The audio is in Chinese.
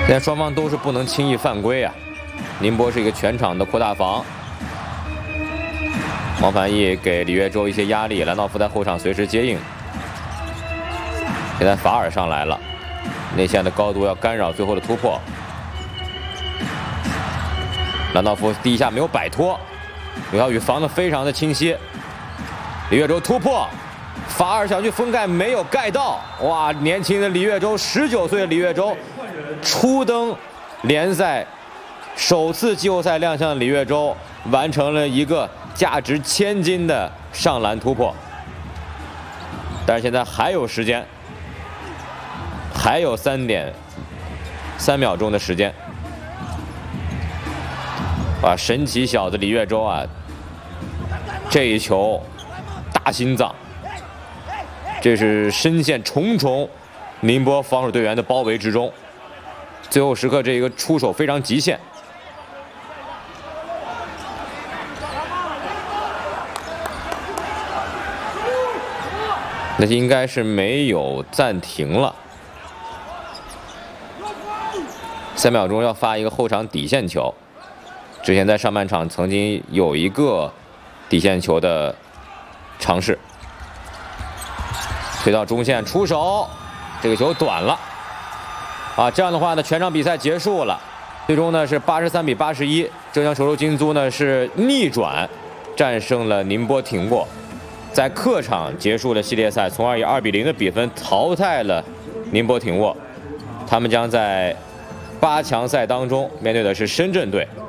现在双方都是不能轻易犯规啊。宁波是一个全场的扩大防，王凡毅给李月洲一些压力，兰道夫在后场随时接应。现在法尔上来了，内线的高度要干扰最后的突破。兰道夫第一下没有摆脱，刘晓宇防得非常的清晰。李月洲突破，法尔想去封盖没有盖到，哇！年轻的李月洲，19岁的李月洲，初登联赛，首次季后赛亮相的李月洲，完成了一个价值1000金的上篮突破。但是现在还有时间，还有3.3秒钟的时间。哇，神奇小子李月洲啊，这一球大心脏，这是深陷重重宁波防守队员的包围之中，最后时刻这个出手非常极限。那应该是没有暂停了。3秒钟要发一个后场底线球。之前在上半场曾经有一个底线球的尝试，推到中线出手，这个球短了。啊，这样的话呢，全场比赛结束了。最终呢是83比81，浙江球州金租呢是逆转战胜了宁波挺过，在客场结束了系列赛，从而以2比0的比分淘汰了宁波挺过。他们将在8强赛当中面对的是深圳队。